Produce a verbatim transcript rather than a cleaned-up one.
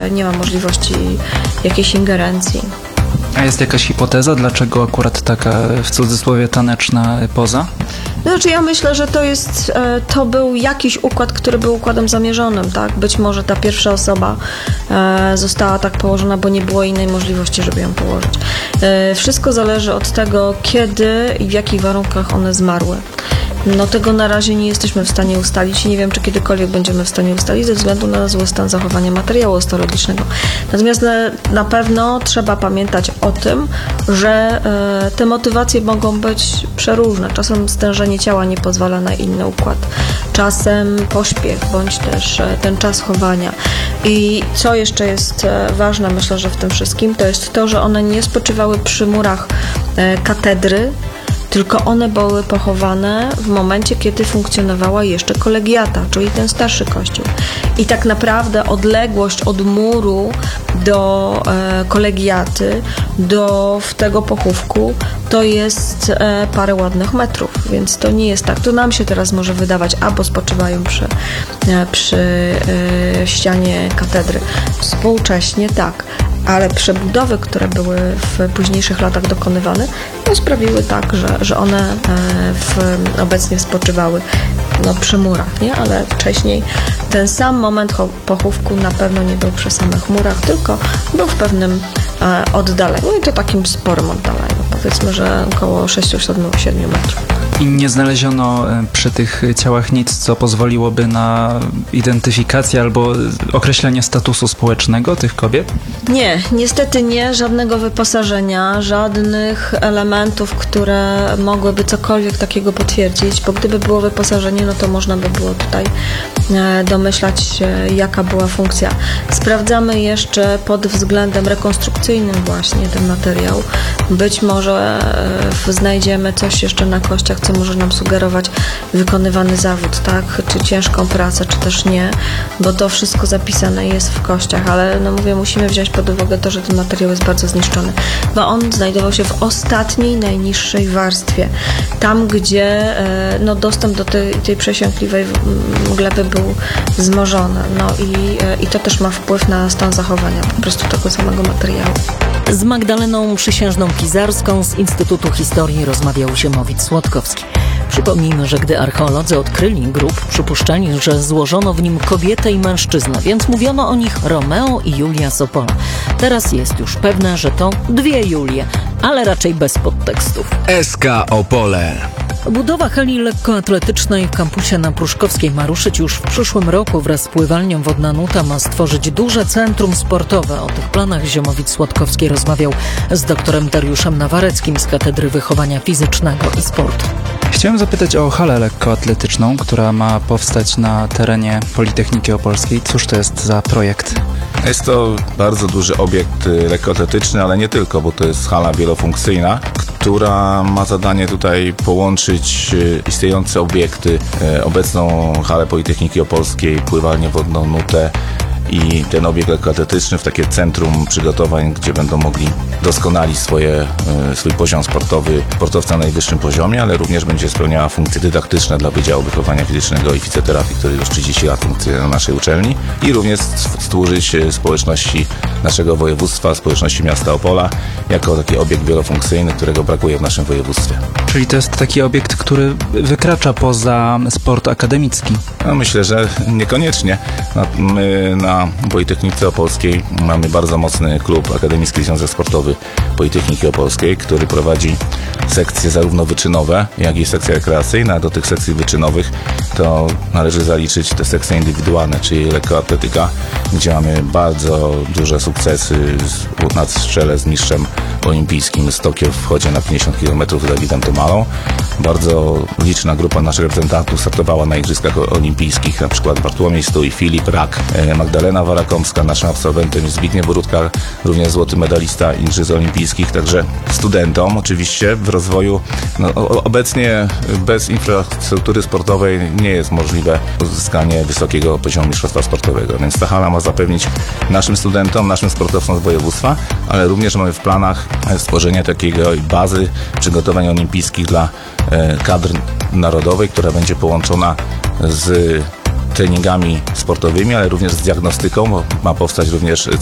nie ma możliwości jakiejś ingerencji. A jest jakaś hipoteza, dlaczego akurat taka w cudzysłowie taneczna poza? Znaczy ja myślę, że to jest, to był jakiś układ, który był układem zamierzonym, tak? Być może ta pierwsza osoba została tak położona, bo nie było innej możliwości, żeby ją położyć. Wszystko zależy od tego, kiedy i w jakich warunkach one zmarły. No tego na razie nie jesteśmy w stanie ustalić i nie wiem, czy kiedykolwiek będziemy w stanie ustalić ze względu na zły stan zachowania materiału osteologicznego. Natomiast na, na pewno trzeba pamiętać o tym, że e, te motywacje mogą być przeróżne. Czasem stężenie ciała nie pozwala na inny układ. Czasem pośpiech, bądź też e, ten czas chowania. I co jeszcze jest e, ważne, myślę, że w tym wszystkim, to jest to, że one nie spoczywały przy murach e, katedry, tylko one były pochowane w momencie, kiedy funkcjonowała jeszcze kolegiata, czyli ten starszy kościół. I tak naprawdę odległość od muru do e, kolegiaty, do w tego pochówku, to jest e, parę ładnych metrów, więc to nie jest tak. To nam się teraz może wydawać, albo spoczywają przy, e, przy e, ścianie katedry. Współcześnie tak, ale przebudowy, które były w późniejszych latach dokonywane, no, sprawiły tak, że, że one w, obecnie spoczywały no, przy murach, nie? Ale wcześniej ten sam moment pochówku na pewno nie był przy samych murach, tylko był w pewnym e, oddaleniu i to takim sporym oddaleniu, powiedzmy, że około sześć siedem metrów. I nie znaleziono przy tych ciałach nic, co pozwoliłoby na identyfikację albo określenie statusu społecznego tych kobiet? Nie, niestety nie. Żadnego wyposażenia, żadnych elementów, które mogłyby cokolwiek takiego potwierdzić, bo gdyby było wyposażenie, no to można by było tutaj domyślać się, jaka była funkcja. Sprawdzamy jeszcze pod względem rekonstrukcyjnym właśnie ten materiał. Być może znajdziemy coś jeszcze na kościach, co może nam sugerować wykonywany zawód, tak? Czy ciężką pracę, czy też nie, bo to wszystko zapisane jest w kościach, ale no mówię, musimy wziąć pod uwagę to, że ten materiał jest bardzo zniszczony, bo on znajdował się w ostatniej, najniższej warstwie, tam gdzie no, dostęp do tej, tej przesiąkliwej gleby był wzmożony, no i, i to też ma wpływ na stan zachowania po prostu tego samego materiału. Z Magdaleną Przysiężną Kizarską z Instytutu Historii rozmawiał Ziemowit Słodkowski. Przypomnijmy, że gdy archeolodzy odkryli grób, przypuszczali, że złożono w nim kobietę i mężczyznę, więc mówiono o nich Romeo i Julia z Opola. Teraz jest już pewne, że to dwie Julie, ale raczej bez podtekstów. S K Opole. Budowa hali lekkoatletycznej w kampusie na Pruszkowskiej ma ruszyć już w przyszłym roku. Wraz z pływalnią Wodna Nuta ma stworzyć duże centrum sportowe. O tych planach Ziemowit Słodkowski rozmawiał z doktorem Dariuszem Nawareckim z Katedry Wychowania Fizycznego i Sportu. Chciałem zapytać o halę lekkoatletyczną, która ma powstać na terenie Politechniki Opolskiej. Cóż to jest za projekt? Jest to bardzo duży obiekt lekkoatletyczny, ale nie tylko, bo to jest hala wielofunkcyjna, która ma zadanie tutaj połączyć istniejące obiekty, obecną halę Politechniki Opolskiej, pływalnię Wodną Nutę i ten obiekt lekkoatletyczny w takie centrum przygotowań, gdzie będą mogli doskonalić swoje, swój poziom sportowy, sportowca na najwyższym poziomie, ale również będzie spełniała funkcje dydaktyczne dla Wydziału Wychowania Fizycznego i Fizjoterapii, który już trzydzieści lat funkcjonuje na naszej uczelni, i również służyć społeczności naszego województwa, społeczności miasta Opola, jako taki obiekt wielofunkcyjny, którego brakuje w naszym województwie. Czyli to jest taki obiekt, który wykracza poza sport akademicki? No, myślę, że niekoniecznie. My na Politechnice Opolskiej mamy bardzo mocny klub Akademicki Związek Sportowy Politechniki Opolskiej, który prowadzi sekcje zarówno wyczynowe, jak i sekcje rekreacyjne, a do tych sekcji wyczynowych to należy zaliczyć te sekcje indywidualne, czyli lekkoatletyka, gdzie mamy bardzo duże sukcesy na czele z mistrzem olimpijskim z Tokio w chodzie na pięćdziesiąt kilometrów z Dawidem Tomalą. Bardzo liczna grupa naszych reprezentantów startowała na Igrzyskach Olimpijskich, na przykład Bartłomiej Stój, Filip Rak, Magdalena Warakomska, naszym absolwentem jest Zbigniew Borutka, również złoty medalista Igrzysk Olimpijskich, także studentom oczywiście w rozwoju, no, obecnie bez infrastruktury sportowej nie jest możliwe uzyskanie wysokiego poziomu mistrzostwa sportowego, więc ta hala ma zapewnić naszym studentom, naszym sportowcom z województwa, ale również mamy w planach stworzenie takiej bazy przygotowań olimpijskich dla kadr narodowej, która będzie połączona z treningami sportowymi, ale również z diagnostyką, bo ma powstać również